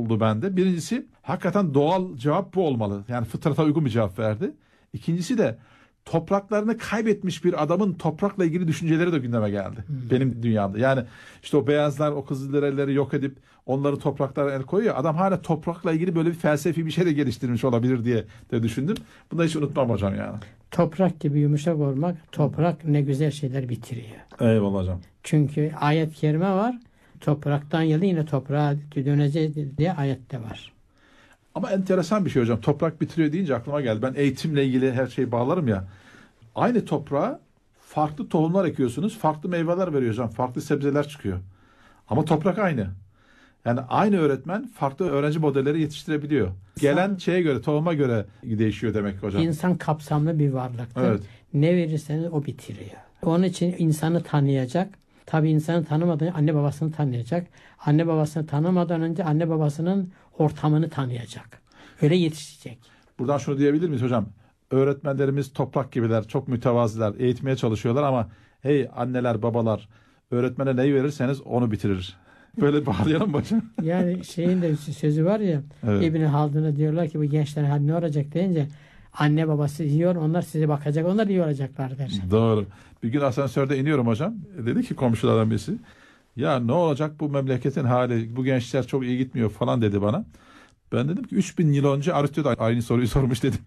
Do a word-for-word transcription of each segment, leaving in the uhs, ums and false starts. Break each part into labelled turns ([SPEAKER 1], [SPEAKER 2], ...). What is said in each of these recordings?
[SPEAKER 1] oldu bende. Birincisi hakikaten doğal cevap bu olmalı. Yani fıtrata uygun bir cevap verdi. İkincisi de topraklarını kaybetmiş bir adamın toprakla ilgili düşünceleri de gündeme geldi. Hmm. Benim dünyamda. Yani işte o beyazlar o Kızılderilileri yok edip onları topraklara el koyuyor. Adam hala toprakla ilgili böyle bir felsefi bir şey de geliştirmiş olabilir diye de düşündüm. Bunu da hiç unutmam hocam yani.
[SPEAKER 2] Toprak gibi yumuşak olmak, toprak ne güzel şeyler bitiriyor.
[SPEAKER 1] Eyvallah hocam.
[SPEAKER 2] Çünkü ayet-i kerime var. Topraktan geldi yine toprağa döneceğiz diye ayette var.
[SPEAKER 1] Ama enteresan bir şey hocam. Toprak bitiriyor deyince aklıma geldi. Ben eğitimle ilgili her şeyi bağlarım ya. Aynı toprağa farklı tohumlar ekiyorsunuz. Farklı meyveler veriyor hocam. Farklı sebzeler çıkıyor. Ama toprak aynı. Yani aynı öğretmen farklı öğrenci modelleri yetiştirebiliyor. Gelen şeye göre, tohuma göre değişiyor demek hocam.
[SPEAKER 2] İnsan kapsamlı bir varlıktır.
[SPEAKER 1] Evet.
[SPEAKER 2] Ne verirseniz o bitiriyor. Onun için insanı tanıyacak. Tabii insanı tanımadan önce anne babasını tanıyacak. Anne babasını tanımadan önce anne babasının ortamını tanıyacak. Öyle yetişecek.
[SPEAKER 1] Buradan şunu diyebilir miyiz hocam? Öğretmenlerimiz toprak gibiler, çok mütevaziler, eğitmeye çalışıyorlar ama hey anneler, babalar, öğretmene neyi verirseniz onu bitirir. Böyle bağlayalım hocam.
[SPEAKER 2] Yani şeyin de sözü var ya, evet. İbn Haldun'a diyorlar ki bu gençler hadi ne olacak deyince anne babası yiyor, onlar size bakacak, onlar iyi olacaklar der.
[SPEAKER 1] Doğru. Bir gün asansörde iniyorum hocam. Dedi ki komşulardan birisi, ya ne olacak bu memleketin hali, bu gençler çok iyi gitmiyor falan dedi bana. Ben dedim ki üç bin yıl önce Aristo da aynı soruyu sormuş dedim.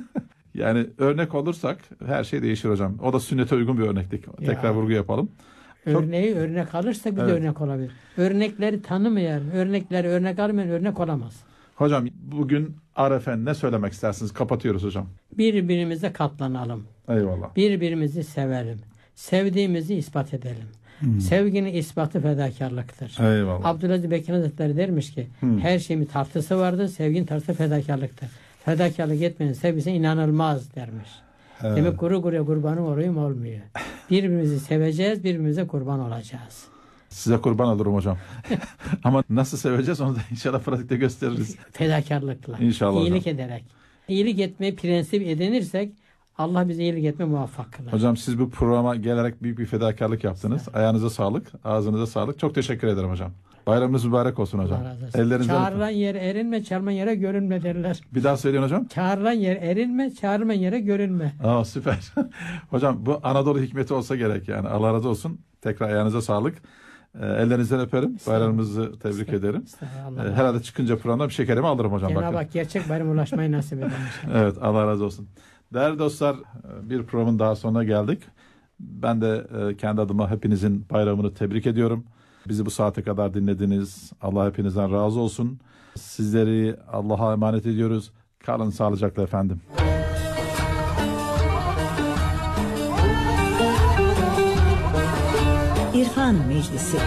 [SPEAKER 1] Yani örnek olursak her şey değişir hocam. O da sünnete uygun bir örneklik. Ya. Tekrar vurgu yapalım.
[SPEAKER 2] Örneği çok... örnek alırsak bir evet. de örnek olabilir. Örnekleri tanımayan, örnekleri örnek almayan örnek olamaz.
[SPEAKER 1] Hocam bugün Arefen ne söylemek istersiniz? Kapatıyoruz hocam.
[SPEAKER 2] Birbirimize katlanalım.
[SPEAKER 1] Eyvallah.
[SPEAKER 2] Birbirimizi sevelim. Sevdiğimizi ispat edelim. Hmm. Sevginin ispatı fedakarlıktır.
[SPEAKER 1] Eyvallah.
[SPEAKER 2] Abdülaziz Bekir Hazretleri dermiş ki hmm. her şeyin tartısı vardır, sevginin tartısı fedakarlıktır. Fedakarlık etmenin sevgisine inanılmaz dermiş. Evet. Demek kuru kuruya kurbanım olayım olmuyor. Birbirimizi seveceğiz, birbirimize kurban olacağız.
[SPEAKER 1] Size kurban olurum hocam. Ama nasıl seveceğiz onu da inşallah pratikte gösteririz.
[SPEAKER 2] Fedakarlıkla.
[SPEAKER 1] İnşallah
[SPEAKER 2] İyilik
[SPEAKER 1] hocam.
[SPEAKER 2] ederek. İyilik etmeyi prensip edinirsek Allah bize iyilik etme muvaffak kılar.
[SPEAKER 1] Hocam siz bu programa gelerek büyük bir fedakarlık yaptınız. Ayağınıza sağlık, ağzınıza sağlık. Çok teşekkür ederim hocam. Bayramınız mübarek olsun hocam. Ellerinizden
[SPEAKER 2] çağrılan yere erinme, çağırman yere görünme derler.
[SPEAKER 1] Bir daha söyleyin hocam.
[SPEAKER 2] Çağrılan yere erinme, çağırman yere görünme.
[SPEAKER 1] Aa süper. Hocam bu Anadolu hikmeti olsa gerek yani. Allah razı olsun. Tekrar ayağınıza sağlık. Ee, ellerinizden öperim. Bayramınızı tebrik Sağ ederim. Ee, herhalde çıkınca programda bir şekerimi alırım hocam.
[SPEAKER 2] Cenab-ı Hak gerçek bayram ulaşmayı nasip eder.
[SPEAKER 1] Evet Allah razı olsun. Değerli dostlar bir programın daha sonuna geldik. Ben de e, kendi adıma hepinizin bayramını tebrik ediyorum. Bizi bu saate kadar dinlediniz. Allah hepinizden razı olsun. Sizleri Allah'a emanet ediyoruz. Kalın sağlıcakla efendim.
[SPEAKER 3] İrfan Meclisi